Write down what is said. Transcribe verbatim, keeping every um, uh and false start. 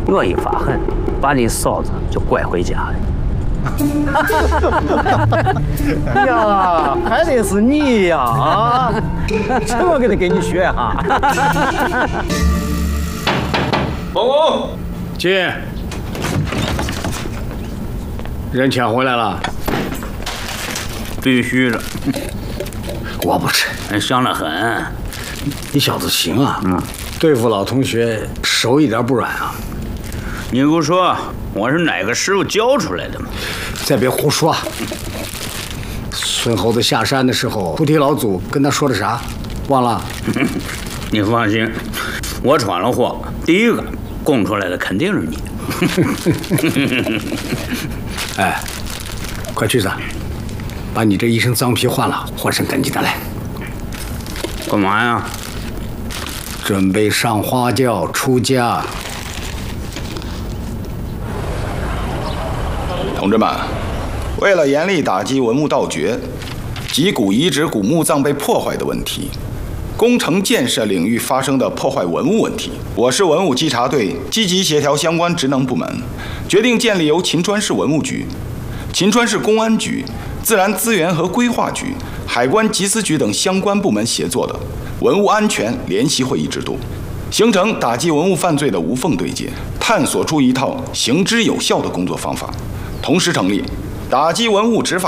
我一发狠，把你嫂子就拐回家了。 呀，还得是你呀！啊，这我给他给你学哈。 报告， 进。人抢回来了。 必须的。 我不吃， 香得很。 你小子行啊，嗯，对付老同学手一点不软啊。 你不说我是哪个师傅教出来的吗？ 再别胡说。孙猴子下山的时候，菩提老祖跟他说的啥？忘了？ 你放心，我闯了祸，第一个供出来的肯定是你。 哎，快去子，把你这一身脏皮换了，换身干净的来。 干嘛呀？ 准备上花轿出家。 同志们，为了严厉打击文物盗掘及古遗址、古墓葬被破坏的问题，工程建设领域发生的破坏文物问题，我市文物稽查队积极协调相关职能部门，决定建立由秦川市文物局、秦川市公安局、自然资源和规划局、海关缉私局等相关部门协作的文物安全联席会议制度，形成打击文物犯罪的无缝对接，探索出一套行之有效的工作方法。同时成立打击文物执法